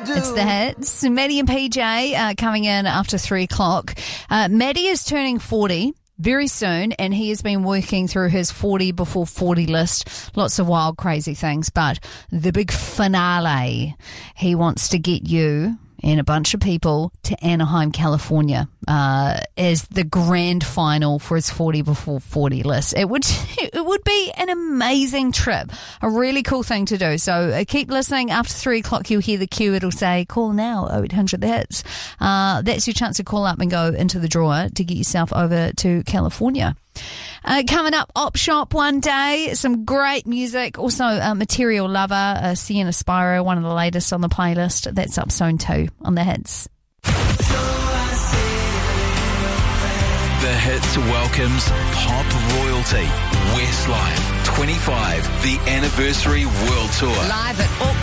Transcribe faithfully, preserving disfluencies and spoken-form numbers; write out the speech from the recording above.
do. It's the hits. Maddie and P J uh, coming in after three o'clock. Uh, Maddie is turning forty very soon, and he has been working through his forty before forty list. Lots of wild, crazy things, but the big finale, he wants to get you and a bunch of people to Anaheim, California, uh, as the grand final for his forty before forty list. It would it would be an amazing trip, a really cool thing to do. So uh, keep listening. After three o'clock, you'll hear the cue. It'll say, call now, oh eight hundred the hits. Uh, that's your chance to call up and go into the drawer to get yourself over to California. Uh, coming up, Op Shop one day, some great music. Also, uh, Material Lover, uh, Sienna Spyro, one of the latest on the playlist. That's up soon too on the hits. The Hits welcomes pop royalty Westlife twenty-five, the anniversary world tour. Live at Auckland